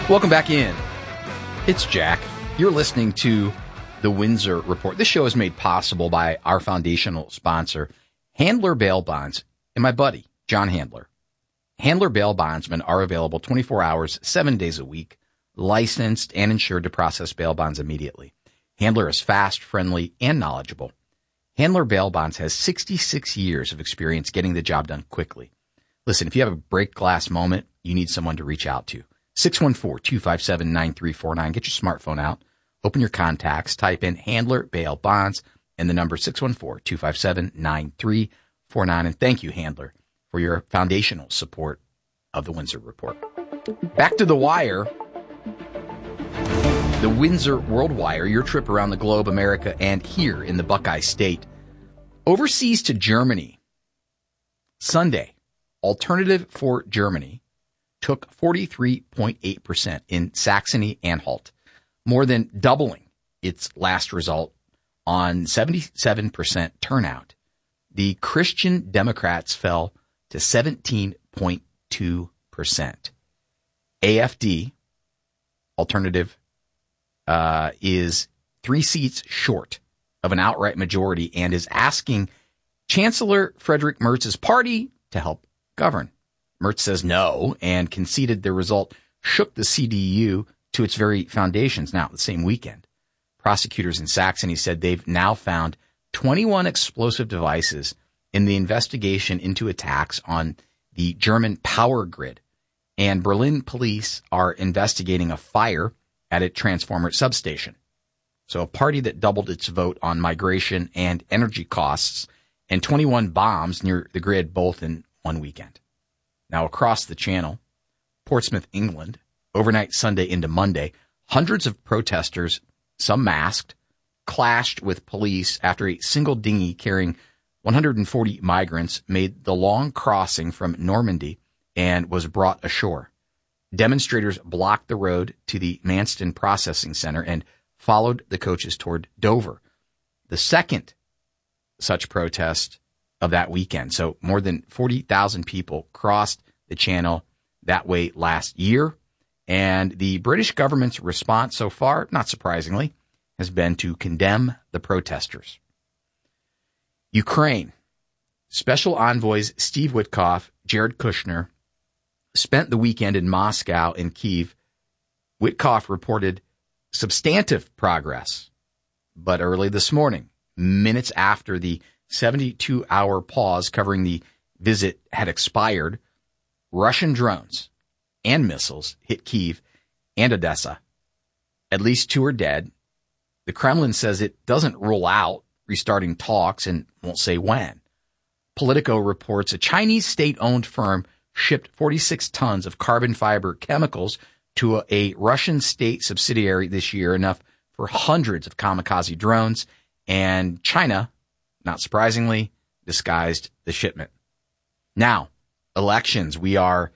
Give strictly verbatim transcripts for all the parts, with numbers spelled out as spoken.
Welcome back in. It's Jack. You're listening to the Windsor Report. This show is made possible by our foundational sponsor, Handler Bail Bonds, and my buddy, John Handler. Handler Bail Bondsmen are available twenty-four hours, seven days a week, licensed and insured to process bail bonds immediately. Handler is fast, friendly, and knowledgeable. Handler Bail Bonds has sixty-six years of experience getting the job done quickly. Listen, if you have a break glass moment, you need someone to reach out to. six one four, two five seven, nine three four nine. Get your smartphone out. Open your contacts. Type in Handler Bail Bonds and the number six one four, two five seven, nine three four nine. And thank you, Handler, for your foundational support of the Windsor Report. Back to the wire. The Windsor World Wire, your trip around the globe, America, and here in the Buckeye State. Overseas to Germany. Sunday, Alternative for Germany took forty-three point eight percent in Saxony-Anhalt, more than doubling its last result on seventy-seven percent turnout. The Christian Democrats fell to seventeen point two percent. A F D, Alternative, uh, is three seats short of an outright majority and is asking Chancellor Friedrich Merz's party to help govern. Merz says no and conceded the result shook the C D U to its very foundations. Now, the same weekend, prosecutors in Saxony said they've now found twenty-one explosive devices in the investigation into attacks on the German power grid. And Berlin police are investigating a fire at a transformer substation. So a party that doubled its vote on migration and energy costs and twenty-one bombs near the grid both in one weekend. Now, across the channel, Portsmouth, England, overnight Sunday into Monday, hundreds of protesters, some masked, clashed with police after a single dinghy carrying one hundred forty migrants made the long crossing from Normandy and was brought ashore. Demonstrators blocked the road to the Manston Processing Center and followed the coaches toward Dover, the second such protest of that weekend. So more than forty thousand people crossed the channel that way last year. And the British government's response so far, not surprisingly, has been to condemn the protesters. Ukraine. Special envoys Steve Witkoff, Jared Kushner spent the weekend in Moscow and Kyiv. Witkoff reported substantive progress. But early this morning, minutes after the seventy-two hour pause covering the visit had expired, Russian drones and missiles hit Kyiv and Odessa. At least two are dead. The Kremlin says it doesn't rule out restarting talks and won't say when. Politico reports a Chinese state-owned firm shipped forty-six tons of carbon fiber chemicals to a, a Russian state subsidiary this year, enough for hundreds of kamikaze drones, and China, not surprisingly, disguised the shipment. Now, elections. We are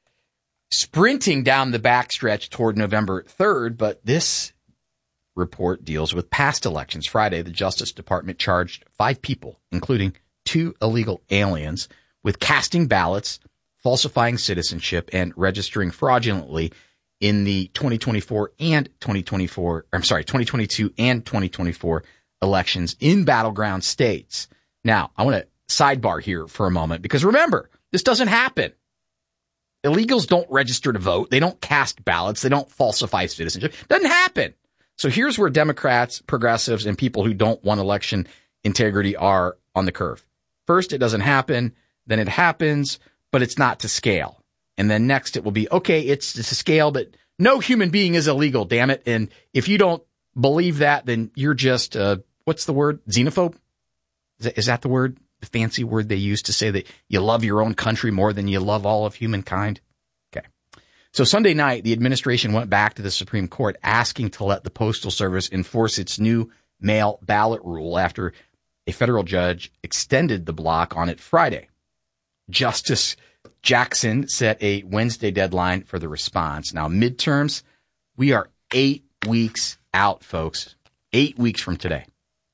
sprinting down the backstretch toward November third, but this report deals with past elections. Friday, the Justice Department charged five people, including two illegal aliens, with casting ballots, falsifying citizenship, and registering fraudulently in the twenty twenty-four and twenty twenty-four, I'm sorry, twenty twenty-two and twenty twenty-four elections in battleground states. Now, I want to sidebar here for a moment because remember, this doesn't happen. Illegals don't register to vote. They don't cast ballots. They don't falsify citizenship. It doesn't happen. So here's where Democrats, progressives, and people who don't want election integrity are on the curve. First, it doesn't happen. Then it happens, but it's not to scale. And then next it will be, okay, it's to scale, but no human being is illegal, damn it. And if you don't believe that, then you're just, uh, what's the word? Xenophobe? Is that, is that the word? The fancy word they use to say that you love your own country more than you love all of humankind? Okay. So Sunday night, the administration went back to the Supreme Court asking to let the Postal Service enforce its new mail ballot rule after a federal judge extended the block on it Friday. Justice Jackson set a Wednesday deadline for the response. Now, midterms, we are eight weeks out, folks. Eight weeks from today.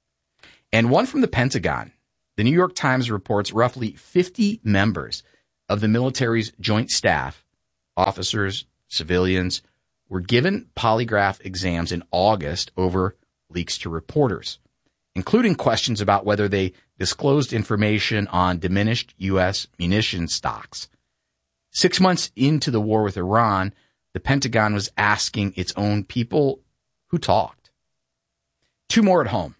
And one from the Pentagon. The New York Times reports roughly fifty members of the military's joint staff, officers, civilians, were given polygraph exams in August over leaks to reporters, including questions about whether they disclosed information on diminished U S munition stocks. Six months into the war with Iran, the Pentagon was asking its own people who talked. Two more at home.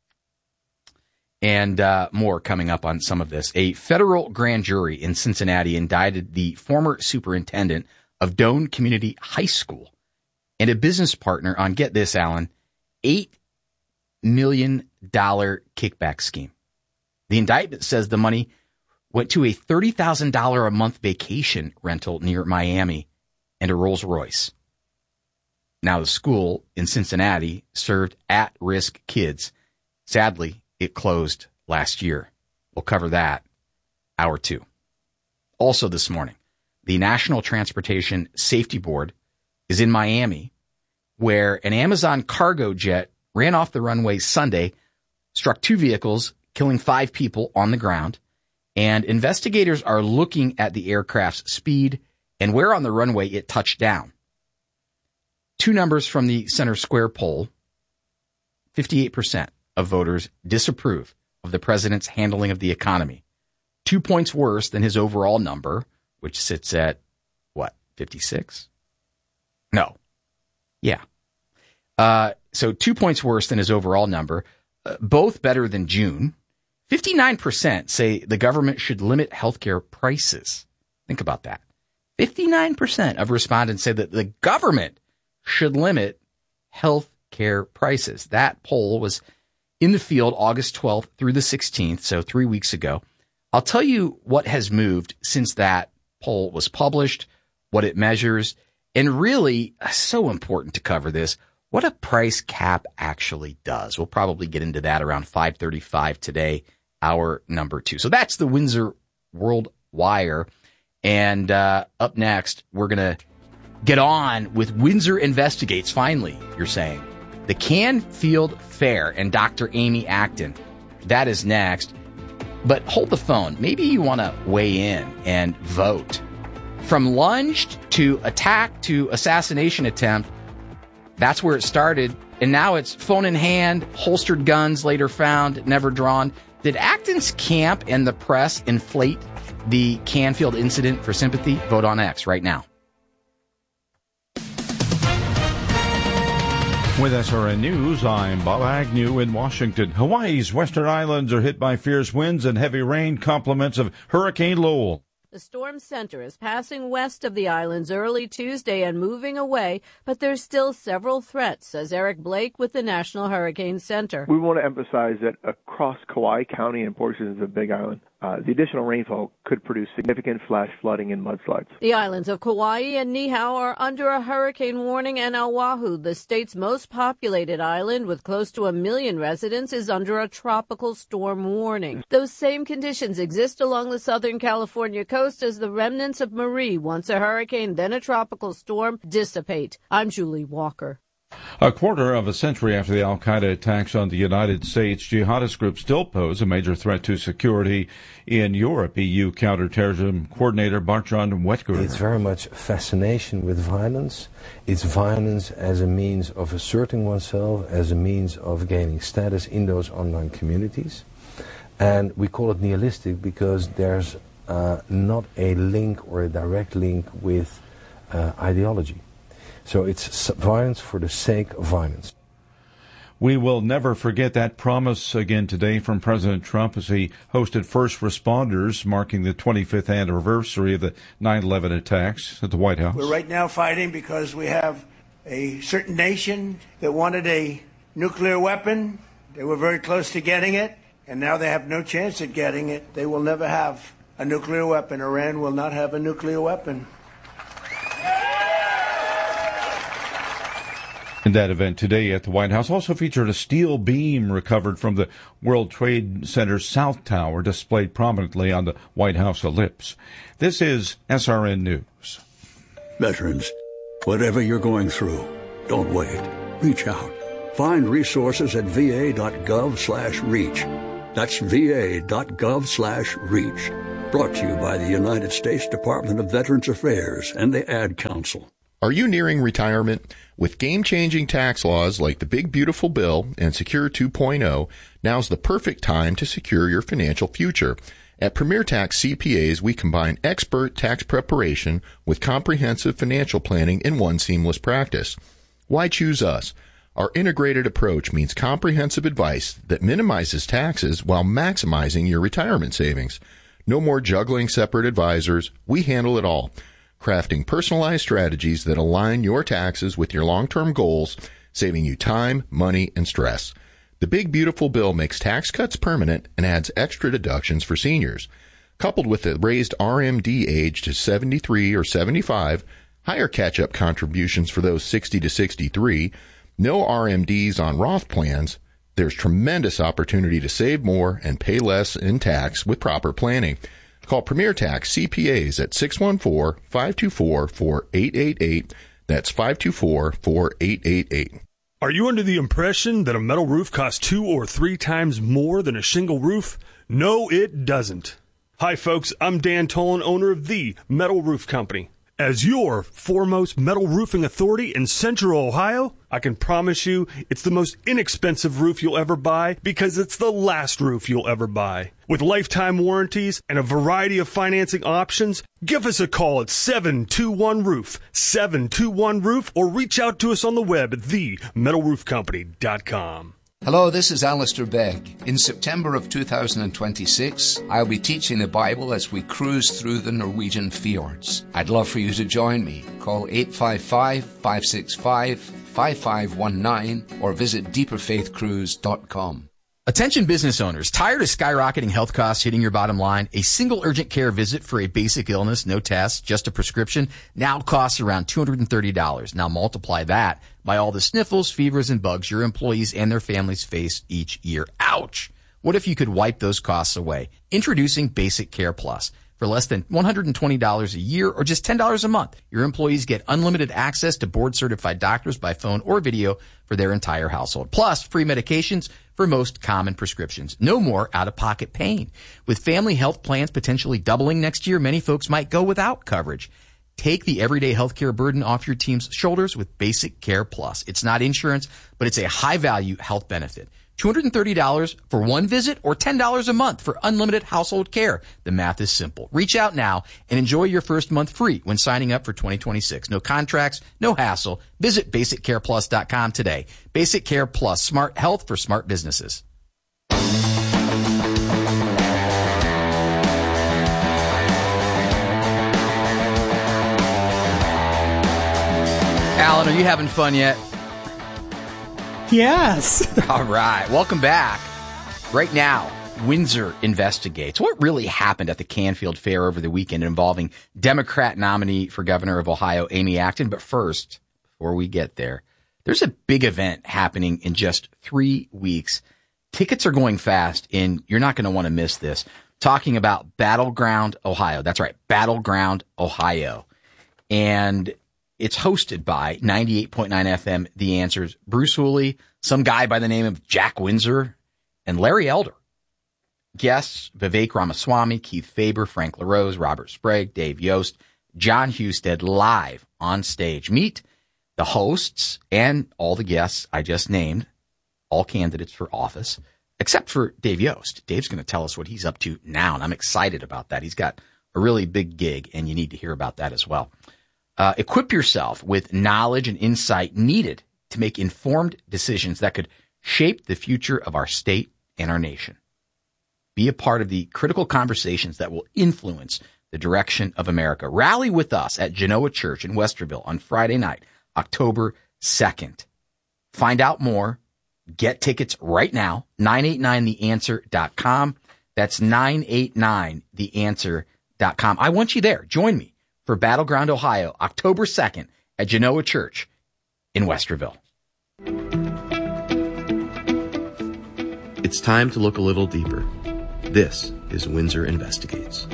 And uh, more coming up on some of this. A federal grand jury in Cincinnati indicted the former superintendent of Doane Community High School and a business partner on, get this, Alan, eight million dollars kickback scheme. The indictment says the money went to a thirty thousand dollars a month vacation rental near Miami and a Rolls Royce. Now, the school in Cincinnati served at-risk kids. Sadly, it closed last year. We'll cover that hour two. Also this morning, the National Transportation Safety Board is in Miami, where an Amazon cargo jet ran off the runway Sunday, struck two vehicles, killing five people on the ground, and investigators are looking at the aircraft's speed and where on the runway it touched down. Two numbers from the Center Square poll: fifty-eight percent of voters disapprove of the president's handling of the economy. Two points worse than his overall number, which sits at, what, fifty-six? No. Yeah. Uh, so two points worse than his overall number, uh, both better than June. fifty-nine percent say the government should limit healthcare prices. Think about that. fifty-nine percent of respondents say that the government should limit healthcare prices. That poll was in the field August twelfth through the sixteenth, so three weeks ago. I'll tell you what has moved since that poll was published, what it measures, and really, so important to cover this, what a price cap actually does. We'll probably get into that around five thirty-five today, hour number two. So that's the Windsor World Wire. And uh, up next, we're going to get on with Windsor Investigates, finally, you're saying. The Canfield Fair and Doctor Amy Acton. That is next. But hold the phone. Maybe you want to weigh in and vote. From lunged to attack to assassination attempt, that's where it started. And now it's phone in hand, holstered guns later found, never drawn. Did Acton's camp and the press inflate the Canfield incident for sympathy? Vote on X right now. With S R N News, I'm Bob Agnew in Washington. Hawaii's western islands are hit by fierce winds and heavy rain, compliments of Hurricane Lowell. The storm center is passing west of the islands early Tuesday and moving away, but there's still several threats, says Eric Blake with the National Hurricane Center. We want to emphasize that across Kauai County and portions of the Big Island, uh, the additional rainfall could produce significant flash flooding and mudslides. The islands of Kauai and Niihau are under a hurricane warning, and Oahu, the state's most populated island with close to a million residents, is under a tropical storm warning. Those same conditions exist along the Southern California coast as the remnants of Marie, once a hurricane, then a tropical storm, dissipate. I'm Julie Walker. A quarter of a century after the al-Qaeda attacks on the United States, jihadist groups still pose a major threat to security in Europe. E U counterterrorism coordinator Bartrand Wetger. It's very much fascination with violence. It's violence as a means of asserting oneself, as a means of gaining status in those online communities. And we call it nihilistic because there's uh, not a link or a direct link with uh, ideology. So it's violence for the sake of violence. We will never forget that promise again today from President Trump as he hosted first responders marking the twenty-fifth anniversary of the nine eleven attacks at the White House. We're right now fighting because we have a certain nation that wanted a nuclear weapon. They were very close to getting it, and now they have no chance at getting it. They will never have a nuclear weapon. Iran will not have a nuclear weapon. And that event today at the White House also featured a steel beam recovered from the World Trade Center's South Tower displayed prominently on the White House ellipse. This is S R N News. Veterans, whatever you're going through, don't wait. Reach out. Find resources at va.gov slash reach. That's va.gov slash reach. Brought to you by the United States Department of Veterans Affairs and the Ad Council. Are you nearing retirement? With game-changing tax laws like the Big Beautiful Bill and Secure two point oh, now's the perfect time to secure your financial future. At Premier Tax C P As, we combine expert tax preparation with comprehensive financial planning in one seamless practice. Why choose us? Our integrated approach means comprehensive advice that minimizes taxes while maximizing your retirement savings. No more juggling separate advisors. We handle it all, crafting personalized strategies that align your taxes with your long-term goals, saving you time, money, and stress. The Big Beautiful Bill makes tax cuts permanent and adds extra deductions for seniors. Coupled with the raised R M D age to seventy-three or seventy-five, higher catch-up contributions for those sixty to sixty-three, no R M Ds on Roth plans, there's tremendous opportunity to save more and pay less in tax with proper planning. Call Premier Tax C P As at six one four, five two four, four eight eight eight. That's five two four, four eight eight eight. Are you under the impression that a metal roof costs two or three times more than a shingle roof? No, it doesn't. Hi, folks. I'm Dan Tolan, owner of The Metal Roof Company. As your foremost metal roofing authority in Central Ohio, I can promise you it's the most inexpensive roof you'll ever buy because it's the last roof you'll ever buy. With lifetime warranties and a variety of financing options, give us a call at seven two one roof, seven two one roof, or reach out to us on the web at the metal roof company dot com. Hello, this is Alistair Beck. In September of two thousand twenty-six, I'll be teaching the Bible as we cruise through the Norwegian fjords. I'd love for you to join me. Call eight five five, five six five, five five one nine or visit deeper faith cruise dot com. Attention business owners, tired of skyrocketing health costs hitting your bottom line? A single urgent care visit for a basic illness, no tests, just a prescription, now costs around two hundred thirty dollars. Now multiply that by all the sniffles, fevers, and bugs your employees and their families face each year. Ouch! What if you could wipe those costs away? Introducing Basic Care Plus. For less than one hundred twenty dollars a year or just ten dollars a month, your employees get unlimited access to board-certified doctors by phone or video for their entire household. Plus, free medications for most common prescriptions. No more out-of-pocket pain. With family health plans potentially doubling next year, many folks might go without coverage. Take the everyday healthcare burden off your team's shoulders with Basic Care Plus. It's not insurance, but it's a high-value health benefit. two hundred thirty dollars for one visit or ten dollars a month for unlimited household care. The math is simple. Reach out now and enjoy your first month free when signing up for twenty twenty-six. No contracts, no hassle. Visit basic care plus dot com today. Basic Care Plus, smart health for smart businesses. Alan, are you having fun yet? Yes. All right. Welcome back. Right now, Windsor investigates what really happened at the Canfield Fair over the weekend involving Democrat nominee for governor of Ohio, Amy Acton. But first, before we get there, there's a big event happening in just three weeks. Tickets are going fast, and you're not going to want to miss this. Talking about Battleground, Ohio. That's right, Battleground, Ohio. And it's hosted by ninety-eight point nine F M, The Answer's Bruce Hooley, some guy by the name of Jack Windsor, and Larry Elder. Guests, Vivek Ramaswamy, Keith Faber, Frank LaRose, Robert Sprague, Dave Yost, John Husted live on stage. Meet the hosts and all the guests I just named, all candidates for office, except for Dave Yost. Dave's going to tell us what he's up to now, and I'm excited about that. He's got a really big gig, and you need to hear about that as well. Uh, equip yourself with knowledge and insight needed to make informed decisions that could shape the future of our state and our nation. Be a part of the critical conversations that will influence the direction of America. Rally with us at Genoa Church in Westerville on Friday night, October second. Find out more. Get tickets right now, nine eight nine the answer dot com. That's nine eight nine the answer dot com. I want you there. Join me for Battleground, Ohio, October second at Genoa Church in Westerville. It's time to look a little deeper. This is Windsor Investigates.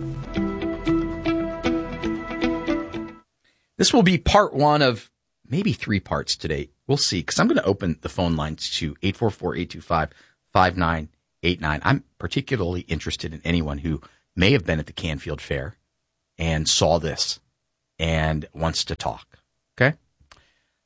This will be part one of maybe three parts today. We'll see, because I'm going to open the phone lines to eight four four, eight two five, five nine eight nine. I'm particularly interested in anyone who may have been at the Canfield Fair and saw this and wants to talk.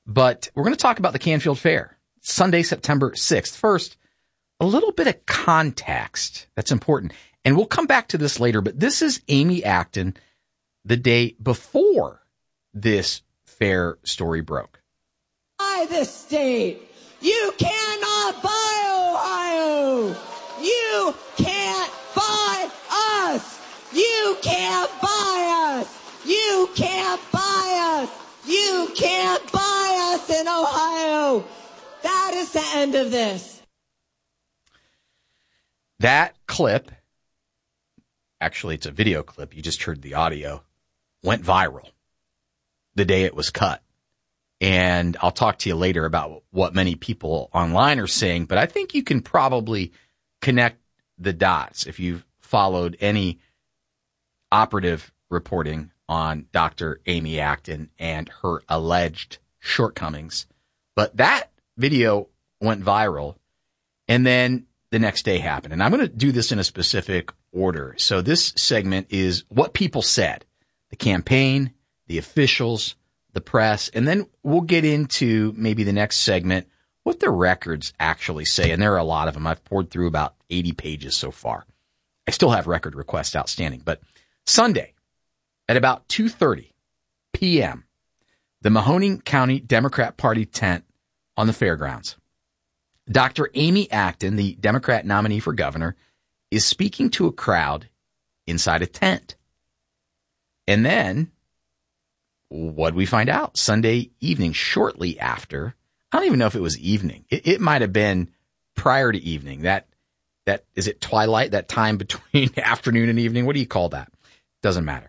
But we're going to talk about the Canfield Fair, Sunday, September sixth. First, a little bit of context. That's important. And we'll come back to this later, but this is Amy Acton the day before this fair story broke. Buy this state. You cannot buy Ohio. You can't buy us. You can't buy us. You can't buy us. You can't buy us in Ohio. That is the end of this. That clip, actually it's a video clip, you just heard the audio, went viral the day it was cut. And I'll talk to you later about what many people online are saying, but I think you can probably connect the dots if you've followed any operative reporting on Doctor Amy Acton and her alleged shortcomings. But that video went viral, and then the next day happened. And I'm going to do this in a specific order. So this segment is what people said, the campaign, the officials, the press, and then we'll get into maybe the next segment, what the records actually say. And there are a lot of them. I've poured through about eighty pages so far. I still have record requests outstanding. But Sunday at about two thirty p.m., the Mahoning County Democrat Party tent on the fairgrounds. Doctor Amy Acton, the Democrat nominee for governor, is speaking to a crowd inside a tent. And then, what did we find out? Sunday evening, shortly after, I don't even know if it was evening. It, it might have been prior to evening. That, that, is it twilight, that time between afternoon and evening? What do you call that? Doesn't matter.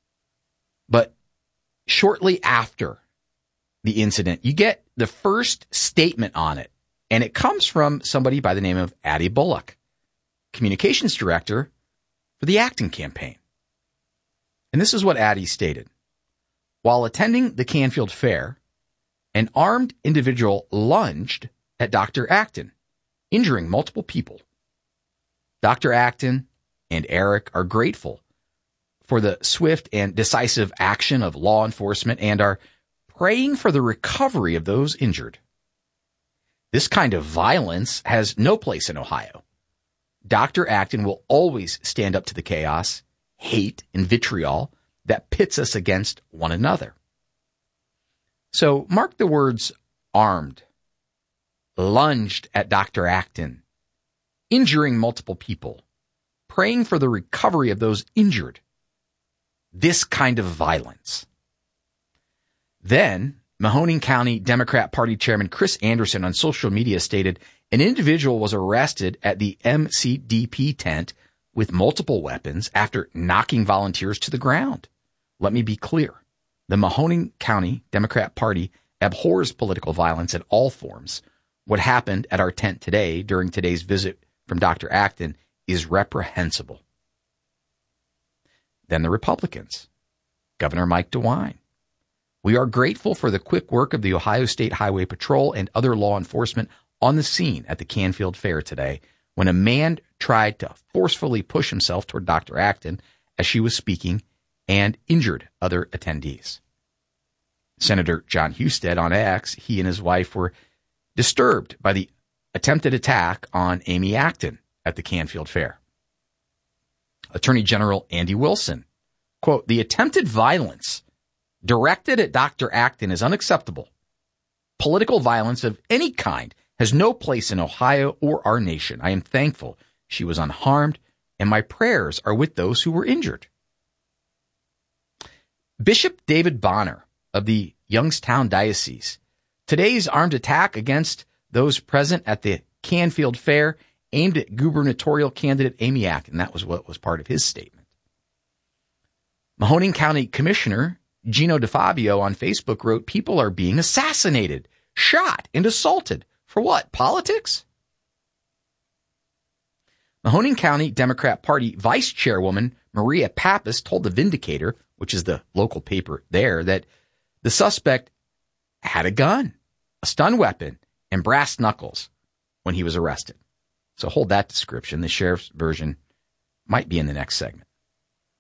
But shortly after the incident, you get the first statement on it. And it comes from somebody by the name of Addie Bullock, communications director for the Acton campaign. And this is what Addie stated. While attending the Canfield Fair, an armed individual lunged at Doctor Acton, injuring multiple people. Doctor Acton and Eric are grateful for the swift and decisive action of law enforcement and are praying for the recovery of those injured. This kind of violence has no place in Ohio. Doctor Acton will always stand up to the chaos, hate, and vitriol that pits us against one another. So mark the words armed, lunged at Doctor Acton, injuring multiple people, praying for the recovery of those injured. This kind of violence. Then, Mahoning County Democrat Party Chairman Chris Anderson on social media stated an individual was arrested at the M C D P tent with multiple weapons after knocking volunteers to the ground. Let me be clear. The Mahoning County Democrat Party abhors political violence in all forms. What happened at our tent today during today's visit from Doctor Acton is reprehensible. Then the Republicans. Governor Mike DeWine. We are grateful for the quick work of the Ohio State Highway Patrol and other law enforcement on the scene at the Canfield Fair today when a man tried to forcefully push himself toward Doctor Acton as she was speaking and injured other attendees. Senator John Husted on X, he and his wife were disturbed by the attempted attack on Amy Acton at the Canfield Fair. Attorney General Andy Wilson, quote, the attempted violence directed at Doctor Acton is unacceptable. Political violence of any kind has no place in Ohio or our nation. I am thankful she was unharmed, and my prayers are with those who were injured. Bishop David Bonner of the Youngstown Diocese. Today's armed attack against those present at the Canfield Fair aimed at gubernatorial candidate Amy Acton. That was what was part of his statement. Mahoning County Commissioner Gino DeFabio on Facebook wrote, people are being assassinated, shot, and assaulted. For what? Politics? Mahoning County Democrat Party Vice Chairwoman Maria Pappas told the Vindicator, which is the local paper there, that the suspect had a gun, a stun weapon, and brass knuckles when he was arrested. So hold that description. The sheriff's version might be in the next segment.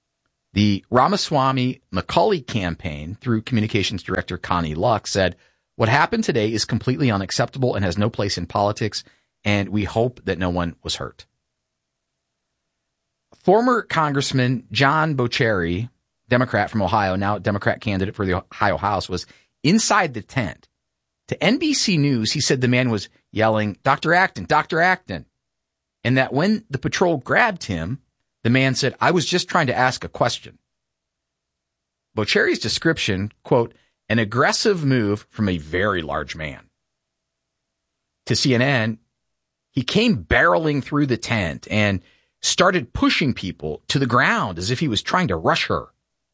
The Ramaswamy McCauley campaign, through communications director Connie Luck, said, What happened today is completely unacceptable and has no place in politics, and we hope that no one was hurt. Former Congressman John Bocheri, Democrat from Ohio, now Democrat candidate for the Ohio House, was inside the tent. To N B C News, he said the man was yelling, "Doctor Acton, Doctor Acton," and that when the patrol grabbed him, the man said, "I was just trying to ask a question." Bocheri's description, quote, "an aggressive move from a very large man." To C N N, he came barreling through the tent and started pushing people to the ground as if he was trying to rush her.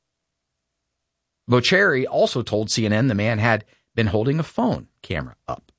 Bocheri also told C N N the man had been holding a phone camera up.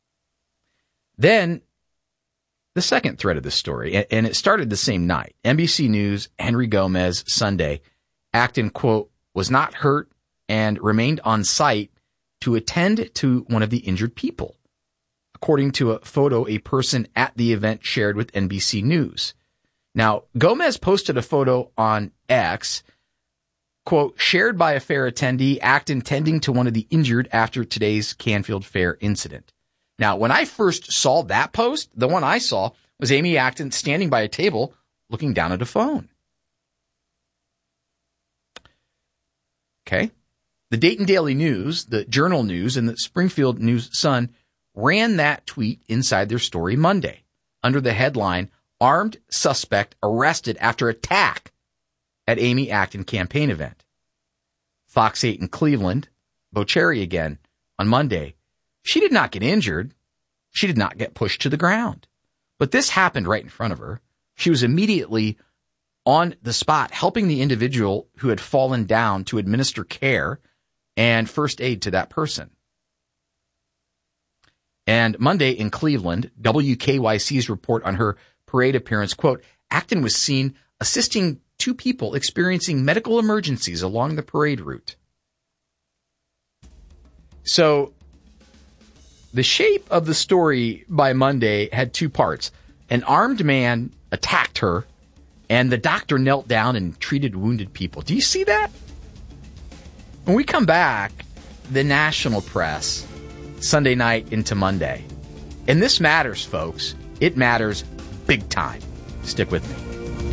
Then, the second thread of the story, and it started the same night. N B C News, Henry Gomez, Sunday, Acton, quote, was not hurt and remained on site to attend to one of the injured people, according to a photo a person at the event shared with N B C News. Now, Gomez posted a photo on X, quote, shared by a fair attendee, Acton tending to one of the injured after today's Canfield Fair incident. Now, when I first saw that post, the one I saw was Amy Acton standing by a table looking down at a phone. Okay. The Dayton Daily News, the Journal News, and the Springfield News-Sun ran that tweet inside their story Monday under the headline, "Armed Suspect Arrested After Attack at Amy Acton Campaign Event." Fox eight in Cleveland, Bocheri again, on Monday. She did not get injured. She did not get pushed to the ground. But this happened right in front of her. She was immediately on the spot helping the individual who had fallen down to administer care and first aid to that person. And Monday in Cleveland, W K Y C's report on her parade appearance, quote, Acton was seen assisting two people experiencing medical emergencies along the parade route. So the shape of the story by Monday had two parts. An armed man attacked her, and the doctor knelt down and treated wounded people. Do you see that? When we come back, the national press, Sunday night into Monday. And this matters, folks. It matters big time. Stick with me.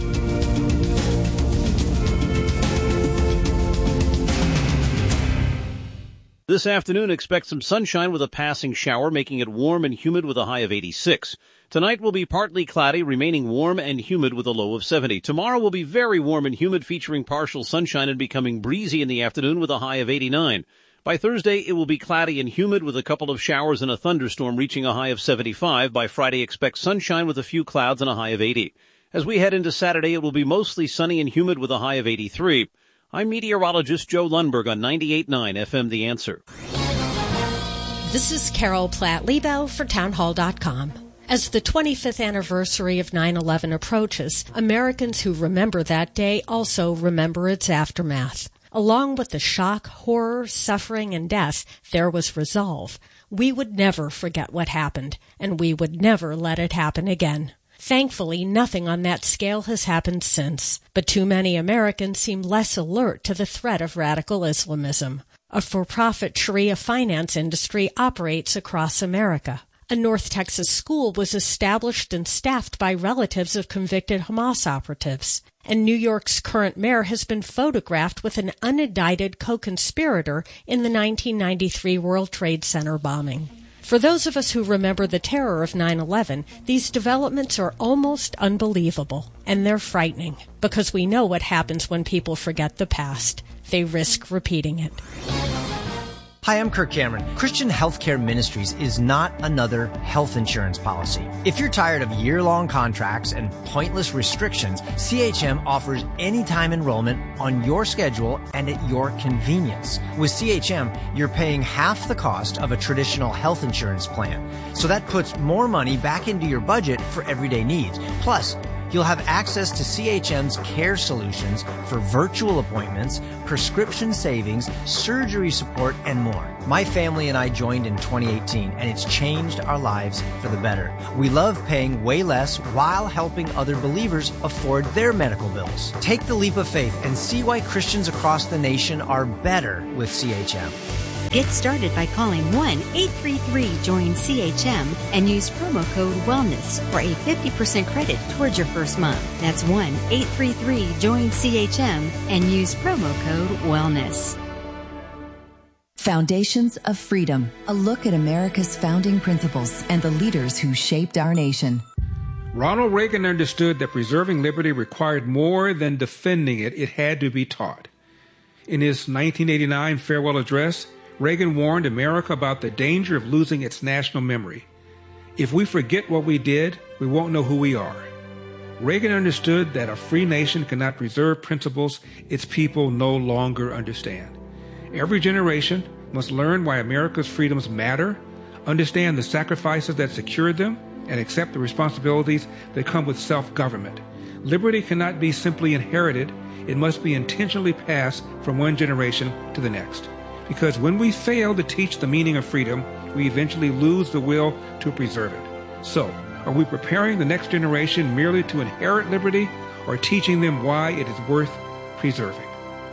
This afternoon, expect some sunshine with a passing shower, making it warm and humid with a high of eighty-six. Tonight will be partly cloudy, remaining warm and humid with a low of seventy. Tomorrow will be very warm and humid, featuring partial sunshine and becoming breezy in the afternoon with a high of eighty-nine. By Thursday, it will be cloudy and humid with a couple of showers and a thunderstorm, reaching a high of seventy-five. By Friday, expect sunshine with a few clouds and a high of eighty. As we head into Saturday, it will be mostly sunny and humid with a high of eighty-three. I'm meteorologist Joe Lundberg on ninety-eight point nine F M The Answer. This is Carol Platt-Lebo for townhall dot com. As the twenty-fifth anniversary of nine eleven approaches, Americans who remember that day also remember its aftermath. Along with the shock, horror, suffering, and death, there was resolve. We would never forget what happened, and we would never let it happen again. Thankfully, nothing on that scale has happened since, but too many Americans seem less alert to the threat of radical Islamism. A for-profit Sharia finance industry operates across America. A North Texas school was established and staffed by relatives of convicted Hamas operatives. And New York's current mayor has been photographed with an unindicted co-conspirator in the nineteen ninety-three World Trade Center bombing. For those of us who remember the terror of nine eleven, these developments are almost unbelievable. And they're frightening, because we know what happens when people forget the past. They risk repeating it. Hi, I'm Kirk Cameron. Christian Healthcare Ministries is not another health insurance policy. If you're tired of year-long contracts and pointless restrictions, C H M offers anytime enrollment on your schedule and at your convenience. With C H M, you're paying half the cost of a traditional health insurance plan. So that puts more money back into your budget for everyday needs. Plus, you'll have access to C H M's care solutions for virtual appointments, prescription savings, surgery support, and more. My family and I joined in twenty eighteen, and it's changed our lives for the better. We love paying way less while helping other believers afford their medical bills. Take the leap of faith and see why Christians across the nation are better with C H M. Get started by calling one eight three three join C H M and use promo code WELLNESS for a fifty percent credit towards your first month. That's one eight three three join C H M and use promo code WELLNESS. Foundations of Freedom, a look at America's founding principles and the leaders who shaped our nation. Ronald Reagan understood that preserving liberty required more than defending it, it had to be taught. In his nineteen eighty-nine farewell address, Reagan warned America about the danger of losing its national memory. If we forget what we did, we won't know who we are. Reagan understood that a free nation cannot preserve principles its people no longer understand. Every generation must learn why America's freedoms matter, understand the sacrifices that secured them, and accept the responsibilities that come with self-government. Liberty cannot be simply inherited. It must be intentionally passed from one generation to the next. Because when we fail to teach the meaning of freedom, we eventually lose the will to preserve it. So, are we preparing the next generation merely to inherit liberty, or teaching them why it is worth preserving?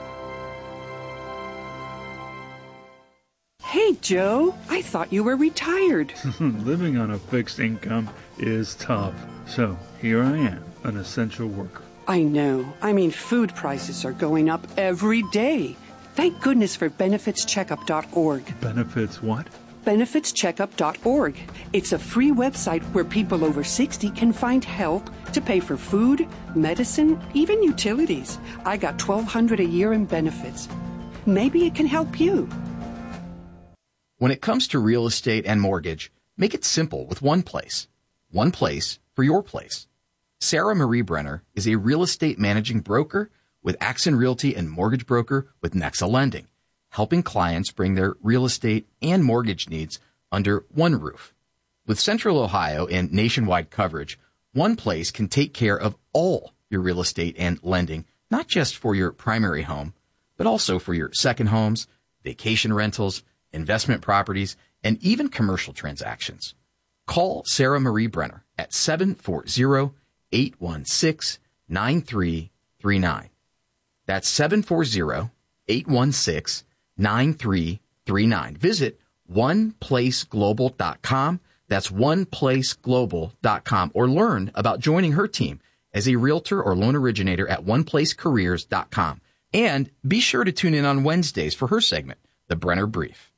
Hey, Joe, I thought you were retired. Living on a fixed income is tough. So, here I am, an essential worker. I know. I mean, food prices are going up every day. Thank goodness for benefits checkup dot org. Benefits what? benefits checkup dot org. It's a free website where people over sixty can find help to pay for food, medicine, even utilities. I got twelve hundred dollars a year in benefits. Maybe it can help you. When it comes to real estate and mortgage, make it simple with one place. One place for your place. Sarah Marie Brenner is a real estate managing broker with Axon Realty and mortgage broker with Nexa Lending, helping clients bring their real estate and mortgage needs under one roof. With Central Ohio and nationwide coverage, one place can take care of all your real estate and lending, not just for your primary home, but also for your second homes, vacation rentals, investment properties, and even commercial transactions. Call Sarah Marie Brenner at seven four zero, eight one six, nine three three nine. That's seven four zero, eight one six, nine three three nine. Visit one place global dot com. That's one place global dot com. Or learn about joining her team as a realtor or loan originator at one place careers dot com. And be sure to tune in on Wednesdays for her segment, The Brenner Brief.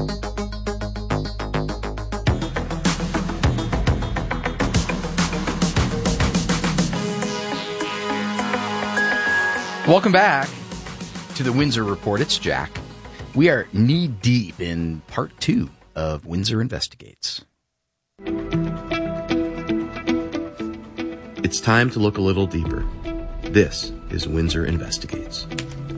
Welcome back to the Windsor Report. It's Jack. We are knee-deep in part two of Windsor Investigates. It's time to look a little deeper. This is Windsor Investigates.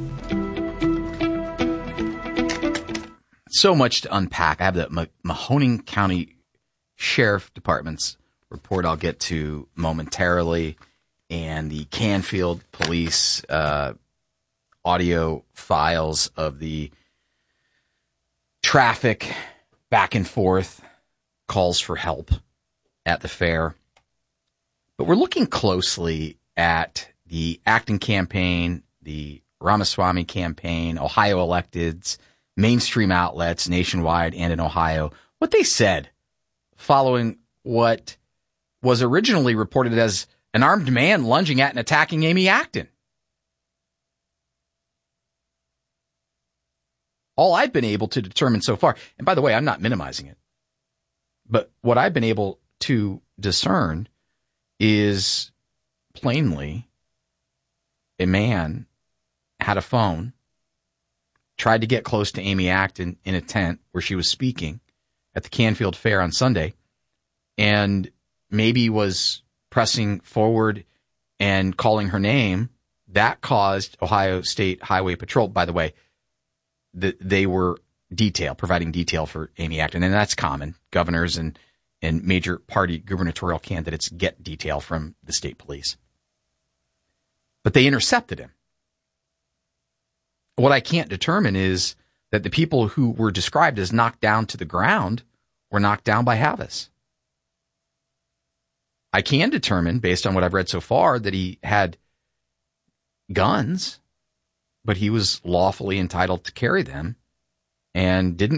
So much to unpack. I have the Ma- Mahoning County Sheriff Department's report I'll get to momentarily, and the Canfield Police uh, audio files of the traffic back and forth, calls for help at the fair. But we're looking closely at the Acton campaign, the Ramaswamy campaign, Ohio electeds, mainstream outlets nationwide and in Ohio, what they said following what was originally reported as an armed man lunging at and attacking Amy Acton. All I've been able to determine so far, and by the way, I'm not minimizing it, but what I've been able to discern is plainly a man had a phone, tried to get close to Amy Acton in a tent where she was speaking at the Canfield Fair on Sunday, and maybe was pressing forward and calling her name. That caused Ohio State Highway Patrol, by the way, the, they were detail, providing detail for Amy Acton, and that's common. Governors and, and major party gubernatorial candidates get detail from the state police. But they intercepted him. What I can't determine is that the people who were described as knocked down to the ground were knocked down by Havas. I can determine, based on what I've read so far, that he had guns, but he was lawfully entitled to carry them and didn't